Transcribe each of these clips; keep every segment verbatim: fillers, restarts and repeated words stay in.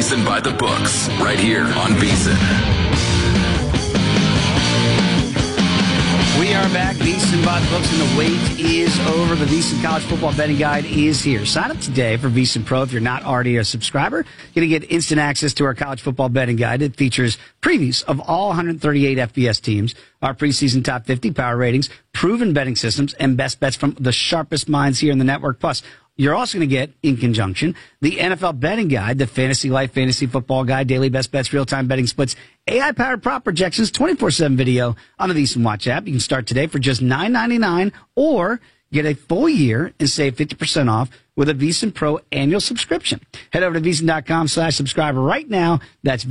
VSiN by the books, right here on VSiN. We are back, VSiN by the books, and the wait is over. The VSiN College Football Betting Guide is here. Sign up today for VSiN Pro if you're not already a subscriber. You're going to get instant access to our College Football Betting Guide. It features previews of all one hundred thirty-eight F B S teams, our preseason top fifty power ratings, proven betting systems, and best bets from the sharpest minds here in the network. Plus, you're also going to get, in conjunction, the N F L Betting Guide, the Fantasy Life Fantasy Football Guide, Daily Best Bets, Real-Time Betting Splits, A I-powered prop projections, twenty-four seven video on the VSiN Watch app. You can start today for just nine ninety-nine, or get a full year and save fifty percent off with a VSiN Pro annual subscription. Head over to VSiN.com slash subscriber right now. That's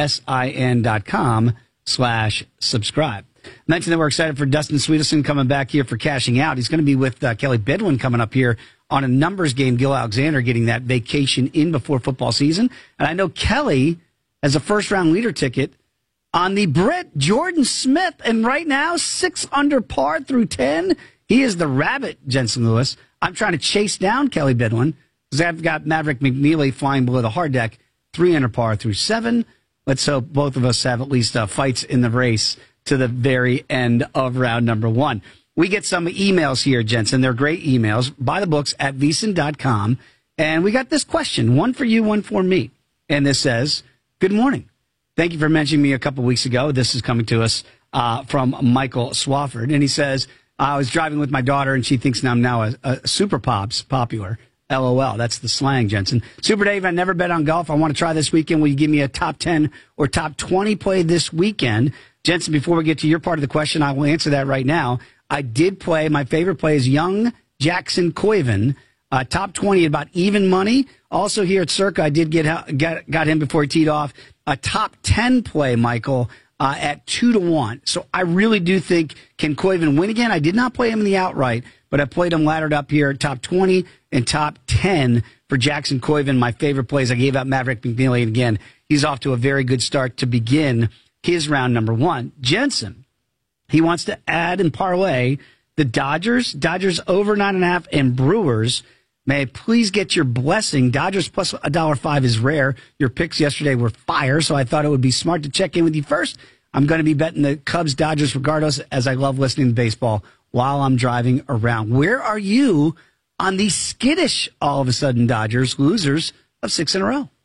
VSIN.com slash subscribe. Mention that we're excited for Dustin Sweetelson coming back here for Cashing Out. He's going to be with uh, Kelly Bidwin coming up here on a numbers game. Gil Alexander getting that vacation in before football season. And I know Kelly has a first-round leader ticket on the Brett Jordan Smith. And right now, six under par through ten. He is the rabbit, Jensen Lewis. I'm trying to chase down Kelly Bidwin because I've got Maverick McNeely flying below the hard deck, three under par through seven. Let's hope both of us have at least uh, fights in the race to the very end of round number one. We get some emails here, Jensen. They're great emails. Buy the books at V S I N dot com. And we got this question, one for you, one for me. And this says, good morning. Thank you for mentioning me a couple weeks ago. This is coming to us uh, from Michael Swafford. And he says, I was driving with my daughter, and she thinks I'm now a, a Super Pops popular. LOL. That's the slang, Jensen. Super Dave, I never bet on golf. I want to try this weekend. Will you give me a top ten or top twenty play this weekend? Jensen, before we get to your part of the question, I will answer that right now. I did play. My favorite play is young Jackson Koiven, uh, top twenty at about even money. Also here at Circa, I did get, got, got him before he teed off. A top ten play, Michael, uh, at two to one. So I really do think, can Koiven win again? I did not play him in the outright, but I played him laddered up here at top twenty and top ten for Jackson Koiven. My favorite plays. I gave out Maverick McNeely, and again, he's off to a very good start to begin his round number one. Jensen, he wants to add and parlay the Dodgers, Dodgers over nine and a half, and Brewers. May I please get your blessing? Dodgers plus a dollar five is rare. Your picks yesterday were fire, so I thought it would be smart to check in with you first. I'm going to be betting the Cubs, Dodgers, regardless, as I love listening to baseball while I'm driving around. Where are you on the skittish, all of a sudden, Dodgers, losers of six in a row?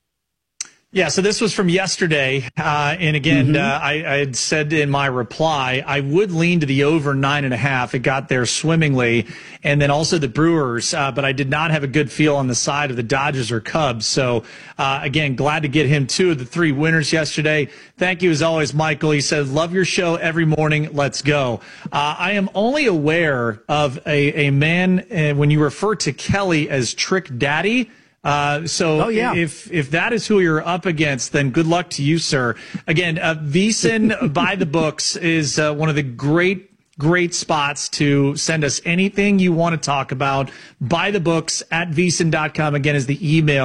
Yeah, so this was from yesterday, uh, and again, mm-hmm. uh, I, I had said in my reply, I would lean to the over nine and a half. It got there swimmingly, and then also the Brewers, uh, but I did not have a good feel on the side of the Dodgers or Cubs. So, uh, again, glad to get him two of the three winners yesterday. Thank you, as always, Michael. He said, love your show every morning. Let's go. Uh, I am only aware of a, a man, uh, when you refer to Kelly as Trick Daddy. Uh, so oh, yeah. if if that is who you're up against, then good luck to you, sir. Again, uh, VSiN by the books is uh, one of the great, great spots to send us anything you want to talk about. By the books at V S I N dot com, again, is the email.